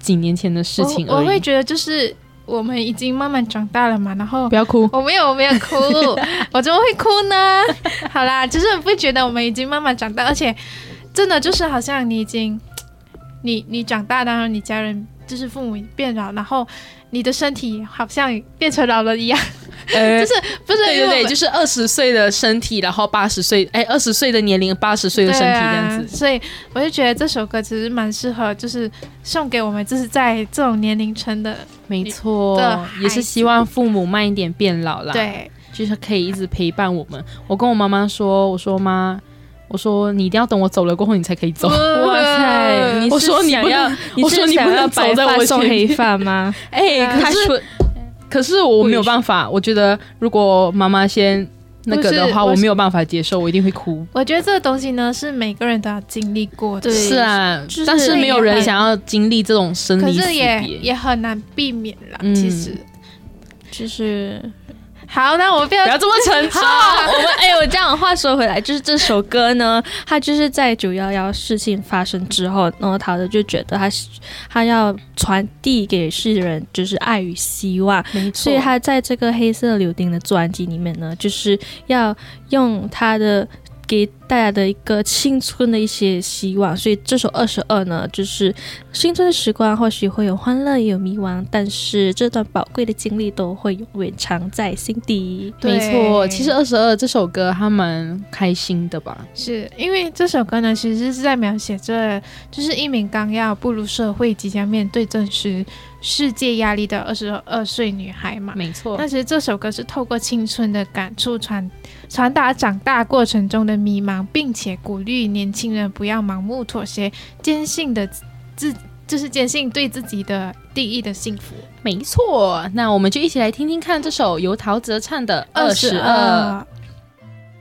几年前的事情而已。 我会觉得就是我们已经慢慢长大了嘛，然后不要哭， 我没有哭我怎么会哭呢？好啦，就是不觉得我们已经慢慢长大，而且真的就是好像你已经你长大，然后你家人就是父母变老，然后你的身体好像变成老了一样。就是不是对，就是20岁的身体，然后20岁的年龄，80岁的身体这样子。 所以我就觉得这首歌其实蛮适合，就是送给我们就是在这种年龄层的， 没错，也是希望父母慢一点变老啦。 对， 就是可以一直陪伴我们。我跟我妈妈说，我说妈，我说你一定要等我走了过后你才可以走。 哇塞， 我说你不能，我说你不能走在我送黑饭吗？ 可是我没有办法，我觉得如果妈妈先那个的话，我没有办法接受，我一定会哭。 我觉得这个东西呢，是每个人都要经历过的。 是啊，但是没有人想要经历这种生离死别， 可是也很难避免啦。其实就是好，那我们不要这么沉重。 我这样话说回来，就是这首歌呢，它就是在911事情发生之后，然后陶喆就觉得他要传递给世人就是爱与希望，所以他在这个黑色柳丁的专辑里面呢，就是要用他的给大家的一个青春的一些希望，所以这首22呢，就是青春的时光或许会有欢乐也有迷惘，但是这段宝贵的经历都会永远藏在心底。 没错，其实22这首歌还蛮开心的吧， 是因为这首歌呢其实是在描写着就是一名刚要步入社会即将面对真实世界压力的22岁女孩嘛。 没错， 那其实这首歌是透过青春的感触传达长大过程中的迷茫，并且鼓励年轻人不要盲目妥协，坚信对自己的定义的幸福。 没错，那我们就一起来听听看这首由陶喆唱的22。